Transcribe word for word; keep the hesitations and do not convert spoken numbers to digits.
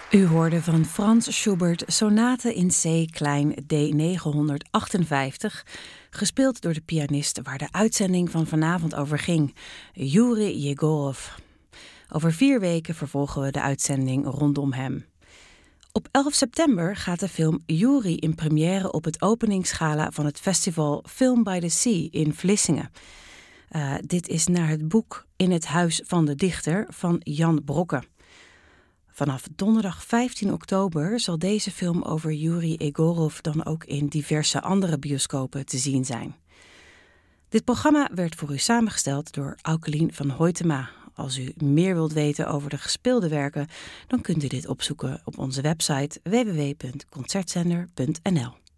U hoorde van Frans Schubert Sonate in C klein D negenhonderdachtenvijftig, gespeeld door de pianist waar de uitzending van vanavond over ging, Joeri Jegorov. Over vier weken vervolgen we de uitzending rondom hem. Op elf september gaat de film Joeri in première op het openingsgala van het festival Film by the Sea in Vlissingen. Uh, dit is naar het boek In het Huis van de Dichter van Jan Brokke. Vanaf donderdag vijftien oktober zal deze film over Joeri Jegorov dan ook in diverse andere bioscopen te zien zijn. Dit programma werd voor u samengesteld door Aukelien van Hoytema. Als u meer wilt weten over de gespeelde werken, dan kunt u dit opzoeken op onze website w w w punt concertzender punt n l.